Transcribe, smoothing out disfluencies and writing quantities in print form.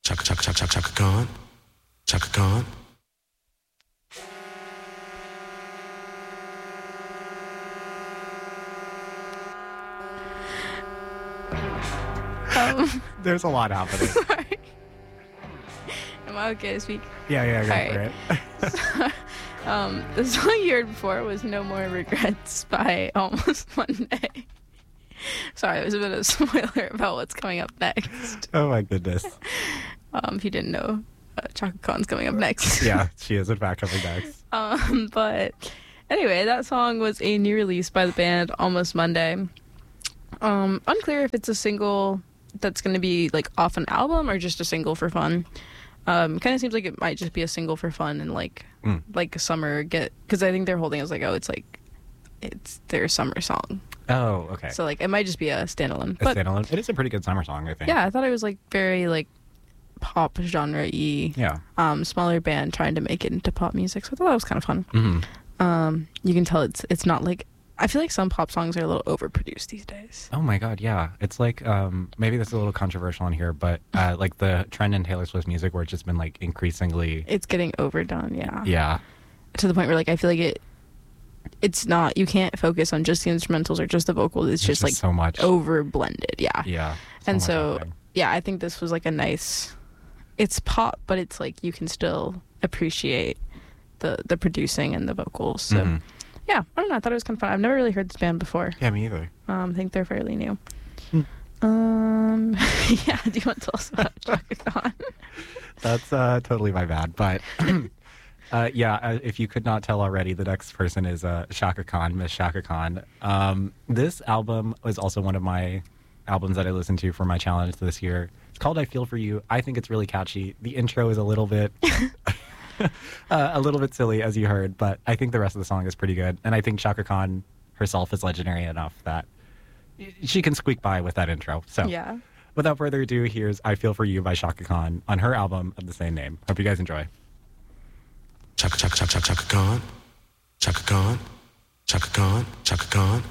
Chaka Khan. Chaka Khan. There's a lot happening. Sorry. Am I okay to speak? Yeah, go All for it. The song you heard before was No More Regrets by Almost Monday. Sorry, it was a bit of a spoiler about what's coming up next. Oh my goodness. If you didn't know, Chaka Khan's coming up next. Yeah, she is in fact coming next. But anyway, that song was a new release by the band Almost Monday. Unclear if it's a single that's going to be like off an album or just a single for fun. Kind of seems like it might just be a single for fun and like a summer because I think they're holding it as like, oh, it's their summer song. Oh, okay. So like it might just be a standalone. Standalone. It is a pretty good summer song, I think. Yeah, I thought it was like very like pop genre-y. Yeah. Smaller band trying to make it into pop music. So I thought that was kind of fun. Mm-hmm. You can tell it's not like, I feel like some pop songs are a little overproduced these days. Oh my god, yeah. It's like maybe this is a little controversial in here, but like the trend in Taylor Swift music where it's just been like increasingly It's getting overdone, yeah. Yeah. To the point where like I feel like it's not, you can't focus on just the instrumentals or just the vocals. It's just like so much over blended, yeah. Yeah. And much so happening. yeah, I think this was like a nice, it's pop, but it's like you can still appreciate the producing and the vocals. So yeah, I don't know, I thought it was kind of fun. I've never really heard this band before. Yeah, me either. I think they're fairly new. Yeah, do you want to tell us about Chaka Khan? That's totally my bad, but if you could not tell already, the next person is Chaka Khan, Miss Chaka Khan. This album was also one of my albums that I listened to for my challenge this year. It's called I Feel For You. I think it's really catchy. The intro is a little bit silly, as you heard, but I think the rest of the song is pretty good. And I think Chaka Khan herself is legendary enough that she can squeak by with that intro. So Yeah. without further ado, here's I Feel For You by Chaka Khan on her album of the same name. Hope you guys enjoy. Chaka Khan. Chaka Khan. Chaka Khan. Chaka Khan.